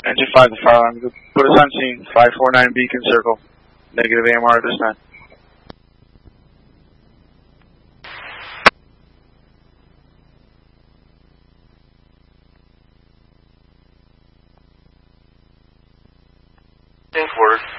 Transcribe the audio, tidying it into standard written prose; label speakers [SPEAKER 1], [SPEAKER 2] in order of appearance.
[SPEAKER 1] Engine 5 to fire alarm. Put us on scene. 549 Beacon Circle. Negative AMR at this time.
[SPEAKER 2] Think word.